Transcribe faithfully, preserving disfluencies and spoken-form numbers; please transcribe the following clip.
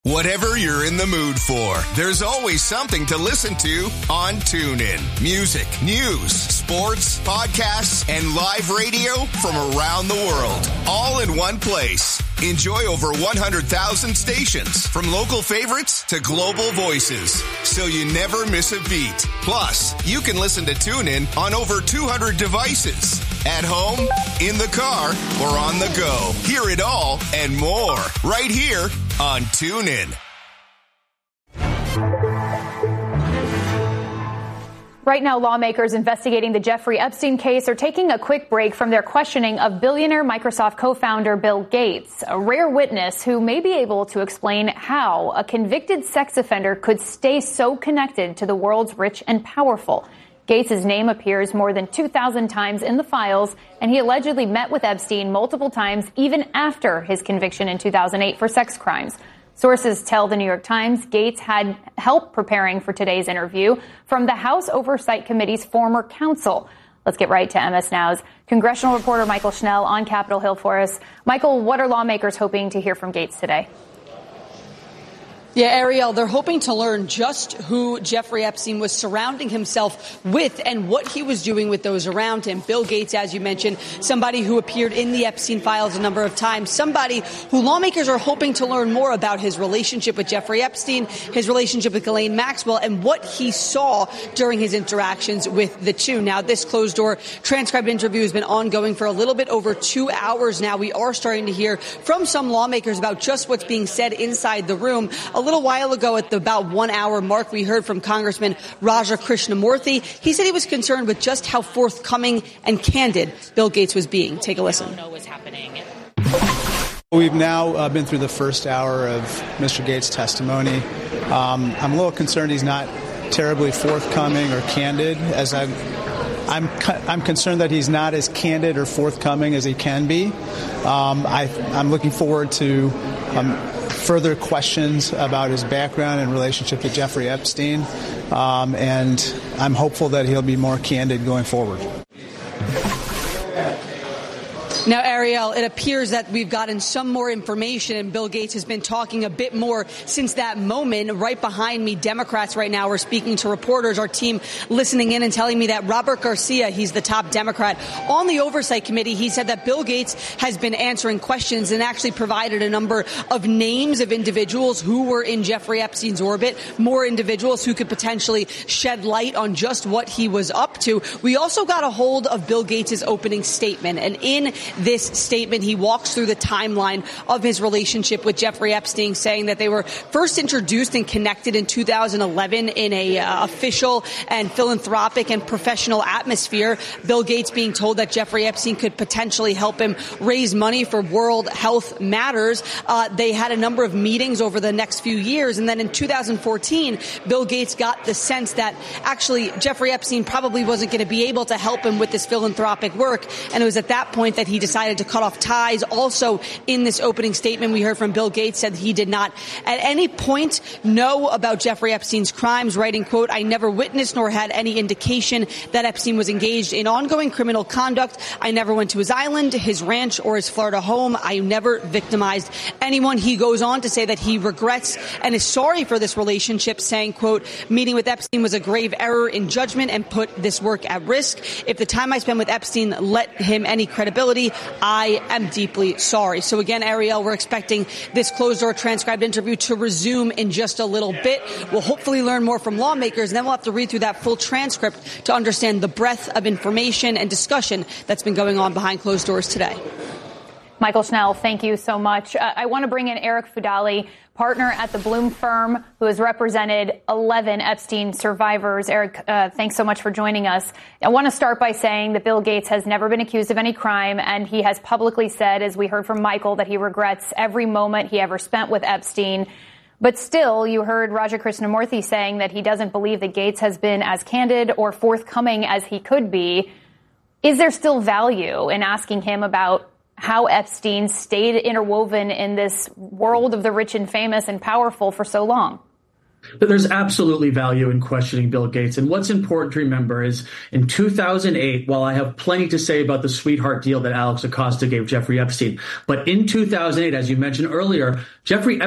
Whatever you're in the mood for, there's always something to listen to on TuneIn. Music, news, sports, podcasts, and live radio from around the world, all in one place. Enjoy over one hundred thousand stations, from local favorites to global voices, so you never miss a beat. Plus, you can listen to TuneIn on over two hundred devices. At home, in the car, or on the go. Hear it all and more right here on TuneIn. Right now, lawmakers investigating the Jeffrey Epstein case are taking a quick break from their questioning of billionaire Microsoft co-founder Bill Gates, a rare witness who may be able to explain how a convicted sex offender could stay so connected to the world's rich and powerful. Gates' name appears more than two thousand times in the files, and he allegedly met with Epstein multiple times even after his conviction in two thousand eight for sex crimes. Sources tell the New York Times Gates had help preparing for today's interview from the House Oversight Committee's former counsel. Let's get right to M S Now's congressional reporter Michael Schnell on Capitol Hill for us. Michael, what are lawmakers hoping to hear from Gates today? Yeah, Ariel, they're hoping to learn just who Jeffrey Epstein was surrounding himself with and what he was doing with those around him. Bill Gates, as you mentioned, somebody who appeared in the Epstein files a number of times, somebody who lawmakers are hoping to learn more about his relationship with Jeffrey Epstein, his relationship with Ghislaine Maxwell, and what he saw during his interactions with the two. Now, this closed-door transcribed interview has been ongoing for a little bit over two hours now. We are starting to hear from some lawmakers about just what's being said inside the room. A little while ago, at the about one hour mark, we heard from Congressman Raja Krishnamurthy. He said he was concerned with just how forthcoming and candid Bill Gates was being. Take a listen. Know what's happening. We've now uh, been through the first hour of Mister Gates' testimony. Um, I'm a little concerned he's not terribly forthcoming or candid, as I'm I'm I'm concerned that he's not as candid or forthcoming as he can be. Um, I, I'm looking forward to um, further questions about his background and relationship to Jeffrey Epstein, um, and I'm hopeful that he'll be more candid going forward. Now, Ariel, it appears that we've gotten some more information, and Bill Gates has been talking a bit more since that moment. Right behind me, Democrats right now are speaking to reporters, our team listening in and telling me that Robert Garcia, he's the top Democrat on the Oversight Committee, he said that Bill Gates has been answering questions and actually provided a number of names of individuals who were in Jeffrey Epstein's orbit, more individuals who could potentially shed light on just what he was up to. We also got a hold of Bill Gates' opening statement, and in this statement, he walks through the timeline of his relationship with Jeffrey Epstein, saying that they were first introduced and connected in two thousand eleven in a uh, official and philanthropic and professional atmosphere. Bill Gates being told that Jeffrey Epstein could potentially help him raise money for World Health Matters. Uh, they had a number of meetings over the next few years. And then in two thousand fourteen, Bill Gates got the sense that actually Jeffrey Epstein probably wasn't going to be able to help him with this philanthropic work. And it was at that point that he decided to cut off ties. Also, in this opening statement, we heard from Bill Gates said he did not at any point know about Jeffrey Epstein's crimes, writing, quote, "I never witnessed nor had any indication that Epstein was engaged in ongoing criminal conduct. I never went to his island, his ranch, or his Florida home. I never victimized anyone." He goes on to say that he regrets and is sorry for this relationship, saying, quote, "Meeting with Epstein was a grave error in judgment and put this work at risk. If the time I spent with Epstein let him any credibility, I am deeply sorry." So again, Ariel, we're expecting this closed-door transcribed interview to resume in just a little bit. We'll hopefully learn more from lawmakers, and then we'll have to read through that full transcript to understand the breadth of information and discussion that's been going on behind closed doors today. Michael Schnell, thank you so much. Uh, I want to bring in Eric Fudali, partner at the Bloom firm, who has represented eleven Epstein survivors. Eric, uh, thanks so much for joining us. I want to start by saying that Bill Gates has never been accused of any crime, and he has publicly said, as we heard from Michael, that he regrets every moment he ever spent with Epstein. But still, you heard Raja Krishnamurthy saying that he doesn't believe that Gates has been as candid or forthcoming as he could be. Is there still value in asking him about how Epstein stayed interwoven in this world of the rich and famous and powerful for so long? But there's absolutely value in questioning Bill Gates. And what's important to remember is in two thousand eight, while I have plenty to say about the sweetheart deal that Alex Acosta gave Jeffrey Epstein, but in two thousand eight, as you mentioned earlier, Jeffrey